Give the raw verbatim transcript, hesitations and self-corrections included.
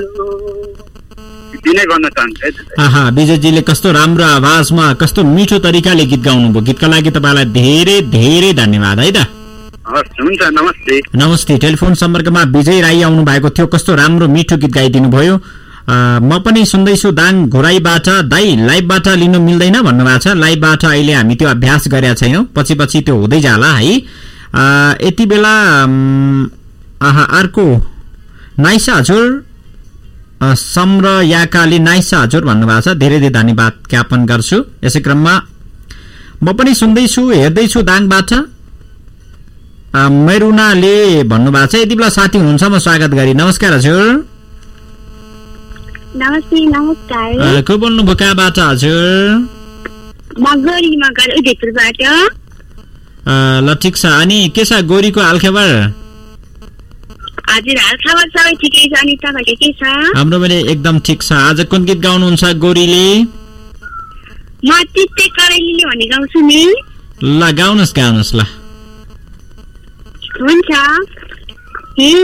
दिने गर्न चाहन्छु। आहा, विजयजीले कस्तो राम्रो आवाजमा कस्तो मिठो तरिकाले गीत गाउनुभयो। गीतका लागि तपाईँलाई धेरै धेरै धन्यवाद है त। हुन्छ, नमस्ते। नमस्ते। टेलिफोन सम्पर्कमा विजय राई आउनु भएको थियो। कस्तो राम्रो मिठो गीत गाइदिनु भयो। म पनि सुन्दैछु दाङ घोराईबाट। दाई लाइभबाट लिनु मिल्दैन भन्नुभएको छ। लाइभबाट अहिले हामी त्यो अभ्यास गरेका छैनौँ, पछि पछि त्यो हुँदै जाला है। यति बेला आहा अर्को नाइसा हजुर सम्र याकाले नाइसा हजुर भन्नुभएको छ। धेरै धेरै धन्यवाद ज्ञापन गर्छु। यसै क्रममा म पनि सुन्दैछु हेर्दैछु दाङबाट मेरुनाले भन्नुभएको छ। यति बेला साथी हुनुहुन्छ म स्वागत गरी। नमस्कार हजुर। नमस्ते। नमस्कार। को बोल्नुभयो कहाँबाट हजुर? ल ठिक छ। अनि के छ गोरीको हालखबर? हजुर हालखबर सबै ठिकै छ। अनि तपाईको के छ? हाम्रो पनि एकदम ठिक छ। आज कुन गीत गाउनुहुन्छ गोरीले? म चित्ते करेलीले भन्ने गाउँछु नि। ल गाउनुहोस् गाउनुहोस् ल। हुन्छ।